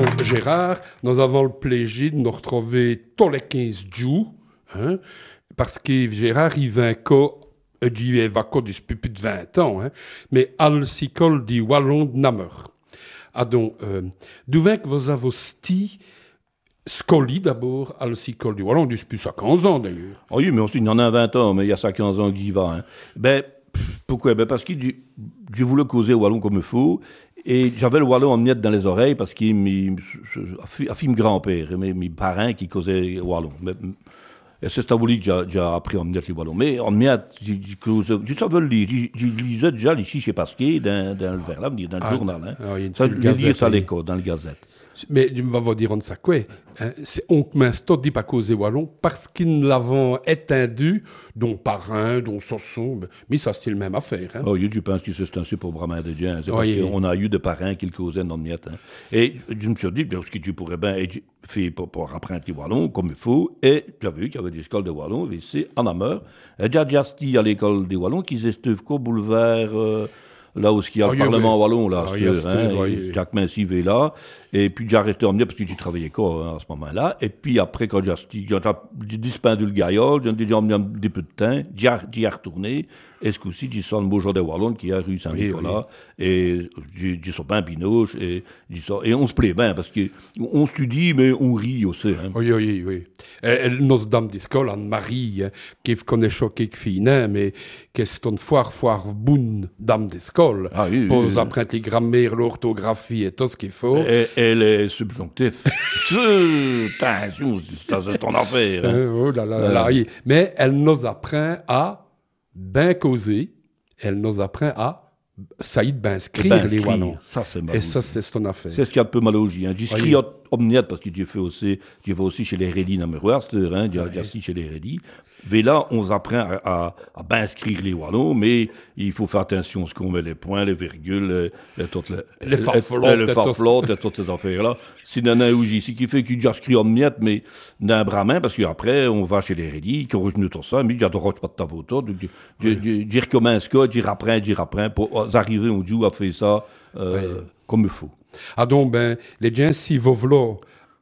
Gérard, nous avons le plaisir de nous retrouver tous les 15 jours, hein, parce que Gérard, il vient il va depuis plus de 20 ans, hein, mais à l'école du Wallon de Namur. Donc, d'où vient que vous avez sti scoli d'abord à l'école du Wallon, depuis 15 ans d'ailleurs. Oh oui, mais aussi, il y en a 20 ans, mais il y a 15 ans que j'y vais. Hein. Pourquoi? Parce que je voulais causer au Wallon comme il faut. Et j'avais le wallon en miettes dans les oreilles parce qu'il a fait mon grand-père, mes parents qui causaient wallon. Et c'est ça que j'ai appris en miettes les wallons. Mais en miettes, je savais le lire. Je lisais déjà les chiches et pasquiers dans le verre, dans le journal. Hein. Ça, je lisais ça à l'école, dans la Gazette. Mais je vais vous dire on ça quoi. Hein, c'est on commence tout dit pas causer wallon parce qu'ils nous l'avons étendu, dont parrain, dont Sosson. Mais ça c'est le même affaire. Hein. Oh oui, je pense que c'est un super brameur de gens. C'est parce qu'on a eu des parrains qui le causaient dans le miette. Hein. Et je me suis dit, parce que tu pourrais bien faire pour apprendre les wallons comme il faut. Et j'avais vu qu'il y avait des écoles de wallons ici en Namur. Et j'ai déjà à l'école des wallons qui se trouve boulevard. Là où il y a le Parlement wallon, là, Jacques Mensive est là. Et puis j'ai arrêté en venir parce que j'y travaillais quoi à ce moment-là. Et puis après, quand j'ai dispendu le gaillard, j'ai déjà emmené un petit peu de temps, j'y ai retourné. Et ce coup-ci, j'ai son le beau jour de Wallon qui est à rue Saint-Nicolas. Et j'ai son pain Binoche. Et on se plaît bien parce qu'on studie, mais on rit aussi. Hein. Oui. Nos dames d'école, Anne-Marie, qui connaît quelques filles, mais qui est une foire bonne dame d'école. Pour apprendre les grammaires, l'orthographie et tout ce qu'il faut. Et elle est subjonctif. Attention, c'est ton affaire. Hein. Oh là là. Mais elle nous apprend à bien causer, elle nous apprend à saïd bien inscrire les wallons. Ça, c'est et ça, c'est ton affaire. C'est ce qu'il y a un peu mal au J. Hein. J'écris omniette parce que j'ai fait aussi chez les Rédis dans hein, j'ai aussi chez les Rédis. Mais là, on apprend à bien inscrire les wallons, mais il faut faire attention à ce qu'on met les points, les virgules, les farflottes, et toutes ces affaires-là. C'est dans un ouji ici qui fait que j'inscris omniette, mais d'un bramin, parce qu'après, on va chez les Rédis, qui origine tout ça, mais j'adore pas de ta photo, donc j'y recommence, j'y rapprends, pour arriver au jour à faire ça comme il faut. Donc, les gens, si vous voulez,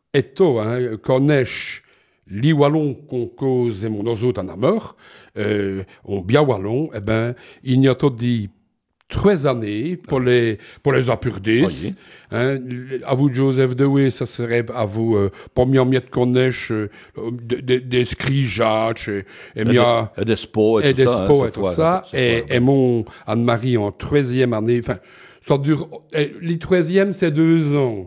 connaissent les wallons qu'on cause et mon autres en Namur, on bien wallon, il y a tout dit 3 années pour les apurder. À vous, Joseph Dewey, ça serait à vous, première miette qu'on neige, des scrijats, et des sports et tout ça. Et mon Anne-Marie en 13e année, ça dure, les 13e, c'est 2 ans.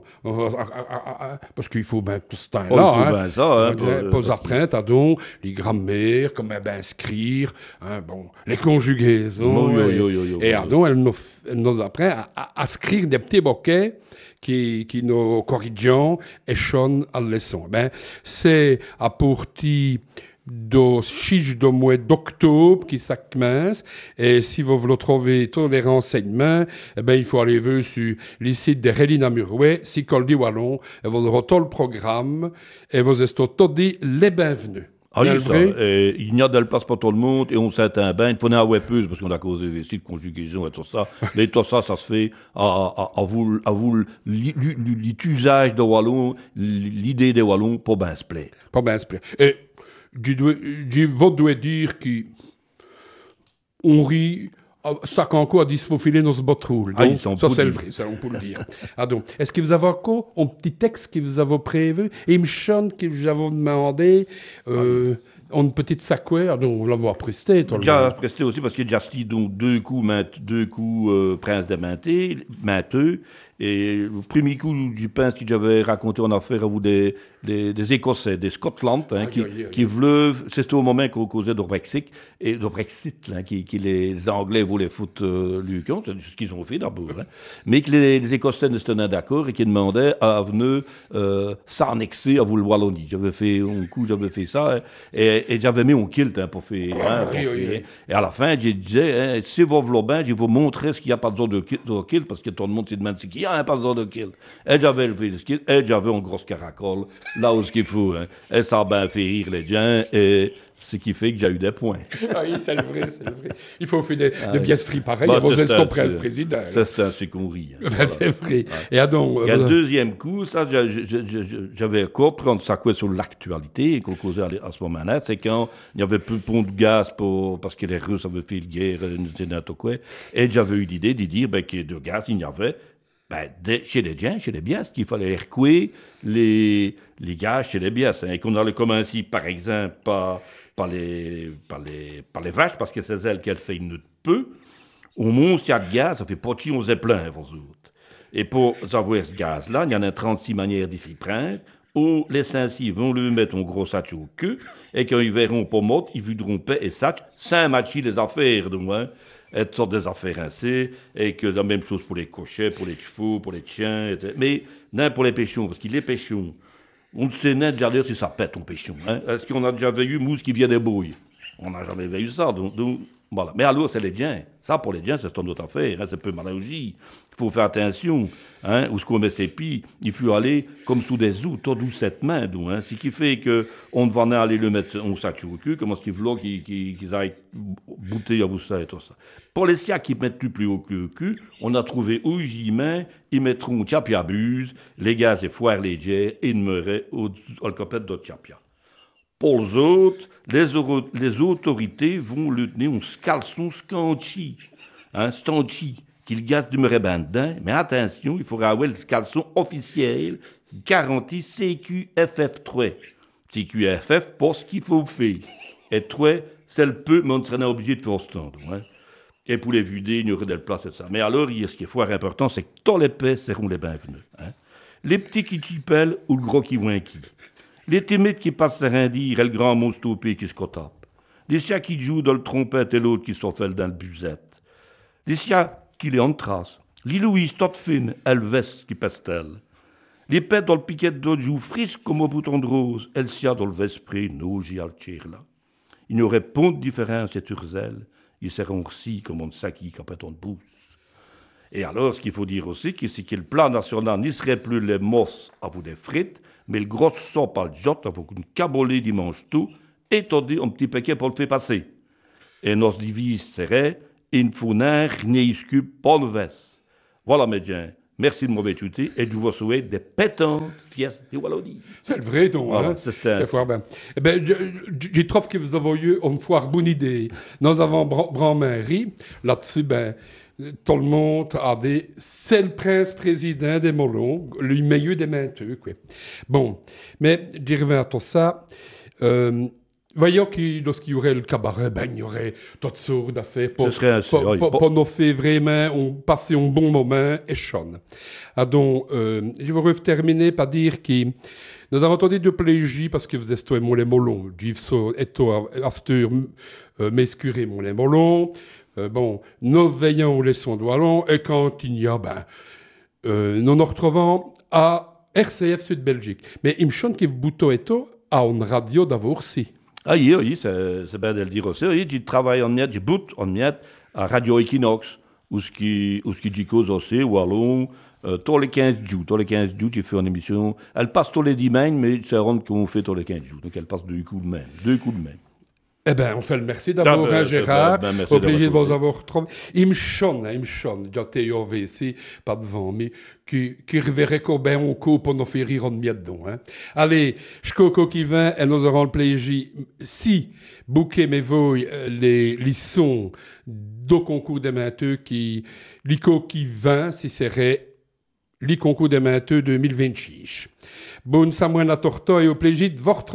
Parce qu'il faut bien tout ce temps-là. Pour apprendre, donc, les grammaires, comment inscrire, les conjugaisons. Et donc, elle nous apprend à écrire des petits bouquets qui nous corrigeons et chonnent à la leçon. C'est à porter do 6 de mois d'octobre qui s'accommence et si vous voulez trouver tous les renseignements il faut aller voir sur le site de Réli Namuroué, École du Wallon et vous aurez tout le programme et vous êtes tous dit les bienvenus. Il n'y a de place pour tout le monde et on s'attend bien. Il faut une webpeuse parce qu'on a causé des sites de conjugaison et tout ça. Mais tout ça, ça se fait à vous l'usage de Wallon, l'idée des Wallons pour bien se plaire. Et je dois dire qu'on rit, ça encore a dit qu'il faut filer nos bottes-roules. Ça, c'est le vrai, ça, on peut le dire. Donc, est-ce que vous avez encore un petit texte que vous avez prévu? Et me chante que vous avez demandé, une petite sacouère, donc on l'a presté. Déjà presté aussi parce que j'ai donc 2 coups Prince de Mainteux. Et le premier coup, je pense que j'avais raconté en affaire à vous des Écossais, des Scotland, qui voulaient, c'était au moment qu'on causait de Brexit, et de Brexit, qui les Anglais voulaient foutre lui compte, c'est ce qu'ils ont fait d'abord, mais que les Écossais ne se tenaient d'accord et qui demandaient à venir s'annexer à vous le Wallonie. J'avais fait ça, et j'avais mis un kilt pour faire. Et à la fin, je disais, si vous voulez bien, je vais vous montrer ce qu'il n'y a pas de zone de kilt, parce que tout le monde se demande ce qu'il y a. bien, pas besoin de kill. Et j'avais levé le skill, et j'avais une grosse caracole, là où ce qu'il faut. Hein. Et ça a bien fait rire les gens, et ce qui fait que j'ai eu des points. Oui, c'est le vrai. Il faut faire des biastries pareilles, à vos président. C'est ainsi qu'on rit. Hein. Voilà. C'est vrai. Et donc, il y a le deuxième coup, ça, j'avais encore prendre ça quoi sur l'actualité, qu'on causait à ce moment-là, c'est quand il n'y avait plus de pont de gaz parce que les Russes avaient fait la guerre, et j'avais eu l'idée de dire que de gaz, il y avait chez les gens, chez les biasses, qu'il fallait recouer les gaz chez les biasses. Hein, et qu'on allait commencer, par exemple, par les vaches, parce que c'est elles qui fait une peu. Au moins, s'il y a de gaz, ça fait pas chier, on se plaint, vous autres. Et pour avoir ce gaz-là, il y en a 36 manières d'y prendre, où les Saint-Cyr vont lui mettre un gros sac au queue, et quand ils verront pas mort, ils voudront paix et sac, sans matcher les affaires, de moins. Et toutes sortes des affaires ainsi, et que la même chose pour les cochers, pour les chevaux, pour les chiens, etc. Mais non pour les pêchons, parce que les pêchons, on ne sait pas déjà si ça pète un pêchon. Hein? Est-ce qu'on a déjà vu mousse qui vient des bouilles? On n'a jamais vu ça. Donc, voilà. Mais alors, c'est les gens. Ça, pour les gens, c'est une autre affaire. Hein? C'est peu malalogie. Il faut faire attention. Hein? Où ce qu'on met ses pieds, il faut aller comme sous des os, tout doucement. Hein? Ce qui fait qu'on va aller le mettre en sac au cul, comme ce qu'il faut qu'ils aillent bouter à vous ça et tout ça. Pour les siens qui mettent plus haut que le cul, on a trouvé où j'y mets, ils mettront tchapia buse, les gars, c'est foire légère, et ils meuraient au copette de tchapia. Pour les autres, les autorités vont le tenir un scalson scanchi. Hein, stanchi, qu'il gaz demeurait ben dedans. Mais attention, il faudra avoir le scalson officiel garanti CQFF3. CQFF, pour ce qu'il faut faire. Et 3, c'est le peu, mais on serait obligé de faire ce temps. Hein. Et pour les vider, il y aurait de la place et ça. Mais alors, ce qui est fort important, c'est que tous les pets seront les bienvenus. Hein. Les petits qui chipellent ou le gros qui voient qui. Les timides qui passent à rien dire et le grand monstre au pied qui se cotape. Les siens qui jouent dans le trompette et l'autre qui se fait dans le busette. Les siens qui les entrassent. Les Louise toute fine, Elves qui pestelle. Les pets dans le piquet d'autres jouent frisques comme au bouton de rose. Elle sia dans le vesprit, nogi al là. Il n'y aurait pas de différence et Urzel. Ils seront aussi comme on sait qui quand on pousse. Et alors, ce qu'il faut dire aussi, c'est que le plan national n'y serait plus les mosses à vous des frites, mais le gros sop à le jot avec une cabolée dimanche tout, et tandis un petit paquet pour le faire passer. Et notre devise serait in funer neiscu ponves. Voilà, mes gens. Merci de m'avoir écouté et je vous souhaite des pétantes fiestes de Wallonie. C'est le vrai, donc. Voilà, hein? C'est bien. Eh ben, je trouve que vous avez eu une fois bonne idée. Nous avons Brand-Marie. Là-dessus, tout le monde a dit c'est le prince-président des Molons, le meilleur des menteux. Quoi. Bon, mais je reviens à tout ça. Voyons que lorsqu'il y aurait le cabaret, il y aurait toutes sortes d'affaires pour nous faire vraiment passer un bon moment et chonne. Donc, je vais terminer par dire que nous avons entendu de plaisir parce que vous êtes tous les Molons. J'y et toi, Astur, m'escurer mon les Molons. Bon, nous veillons les sons d'Wallon et quand il y a, nous nous retrouvons à RCF Sud-Belgique. Mais il me chante que vous et toi à une radio d'avoir aussi. Ah oui, c'est bien de le dire aussi. Oui, je travaille en miette, je boute en miette à Radio Equinox, où ce qui dit cause aussi, Wallon, tous les 15 jours. Tous les 15 jours, j'ai fait une émission. Elle passe tous les dimanches, mais c'est rond qu'on fait tous les 15 jours. Donc elle passe deux coups de même. Eh bien, on fait le merci d'avoir Gérard. Au plaisir de vous avoir retrouvé. Il me chante, j'étais ici, pas devant, mais qui reverrait qu'on ben on coupe pour nous faire rire en miette donc. Hein. Allez, je coco qui vient et nous aurons le plaisir. Si, bouquet mes voix, les sons do concours des menteux qui, l'ico qui vient, si serait les concours des menteux 2026. Bonne Samuel la Torta et au plaisir de vous retrouver.